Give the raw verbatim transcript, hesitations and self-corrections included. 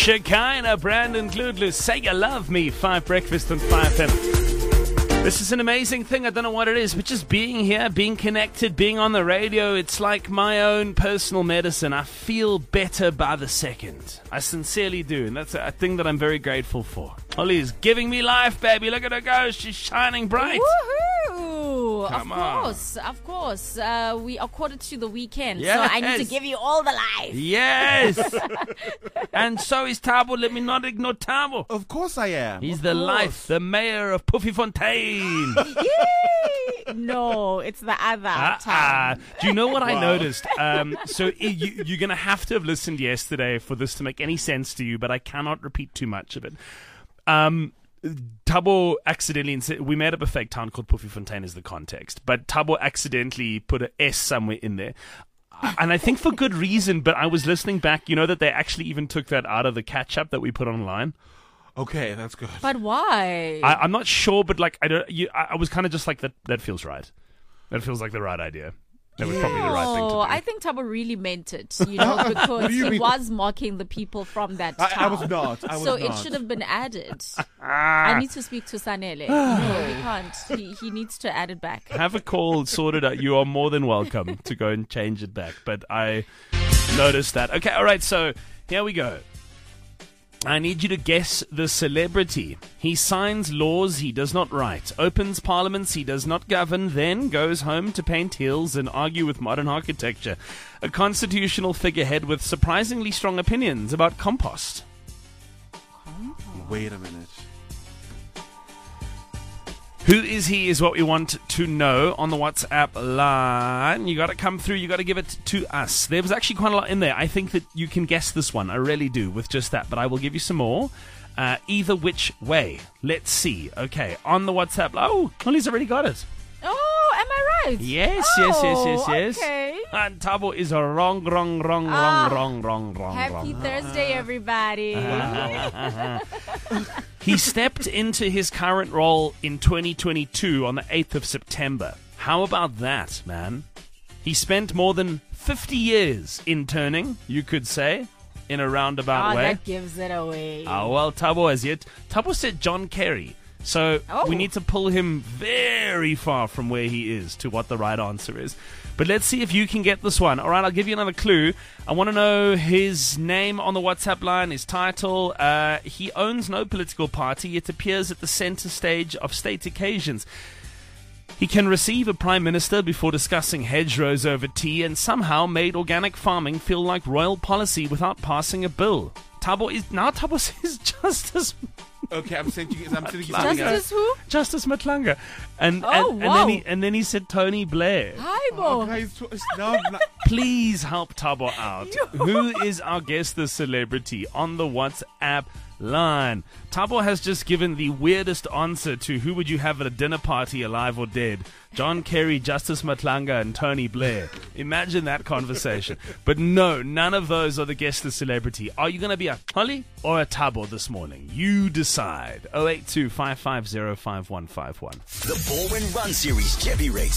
Shekinah, Brandon Gludlu, Say You Love Me, five Breakfast and five P M. This is an amazing thing. I don't know what it is, but just being here, being connected, being on the radio, it's like my own personal medicine. I feel better by the second. I sincerely do, and that's a thing that I'm very grateful for. Holly is giving me life, baby. Look at her go. She's shining bright. Woohoo! Come of on. course, of course. Uh, we are quarter to the weekend, Yes. so I need to give you all the life. Yes. And so is Tabo. Let me not ignore Tabo. Of course I am. He's Of the course. life, the mayor of Puffyfontein. Yay! No, it's the other Ah, time. ah. Do you know what I Wow. noticed? Um, so i- you, you're going to have to have listened yesterday for this to make any sense to you, but I cannot repeat too much of it. Um, Tabo accidentally, insa- we made up a fake town called Puffyfontein as the context, but Tabo accidentally put an S somewhere in there. And I think for good reason, but I was listening back, you know that they actually even took that out of the catch-up that we put online. Okay, that's good. But why? I, I'm not sure, but like I don't. You, I, I was kind of just like that. That feels right. That feels like the right idea. That was probably the right thing to do. No, I think Tabo really meant it, you know, because do you he mean? was mocking the people from that town. I, I was not. I was so not. it should have been added. Ah. I need to speak to Sanele. No, we can't. He, he needs to add it back. Have a call sorted out. You are more than welcome to go and change it back. But I noticed that. Okay, all right. So here we go. I need you to guess the celebrity. He signs laws he does not write, opens parliaments he does not govern, then goes home to paint hills and argue with modern architecture. A constitutional figurehead with surprisingly strong opinions about compost. Wait a minute. Who is he is what we want to know on the WhatsApp line. You got to come through. You got to give it to us. There was actually quite a lot in there. I think that you can guess this one. I really do with just that. But I will give you some more. Uh, either which way. Let's see. Okay. On the WhatsApp line. Oh, Holly's already got it. Oh, am I right? Yes, yes, yes, yes, Oh, yes. okay. And Tabo is a wrong, wrong, wrong, Ah. wrong, wrong, wrong, wrong, Happy wrong. Thursday, everybody. He stepped into his current role in twenty twenty-two on the eighth of September. How about that, man? He spent more than fifty years interning, you could say, in a roundabout Oh, way. that gives it away. Oh, well, Tabo has yet. Tabo said John Kerry. So Oh. we need to pull him very far from where he is to what the right answer is. But let's see if you can get this one. All right, I'll give you another clue. I want to know his name on the WhatsApp line, his title. Uh, he owns no political party, yet appears at the center stage of state occasions. He can receive a prime minister before discussing hedgerows over tea, and somehow made organic farming feel like royal policy without passing a bill. Tabo is now Tabo says Justice Okay, I'm thinking. I'm thinking something Justice else. who? Justice Matlanga, and Oh, and, and wow. then he and then he said Tony Blair. Hi, Bo. Okay, it's, it's, no, no, Please help Tabo out. Who is our guest, the celebrity, on the WhatsApp line? Tabo has just given the weirdest answer to who would you have at a dinner party, alive or dead? John Kerry, Justice Matlanga, and Tony Blair. Imagine that conversation. But no, none of those are the guest, the celebrity. Are you going to be a Holly or a Tabo this morning? You decide. oh eight two, five five zero, five one five one. The Baldwin Run Series Chevy Race.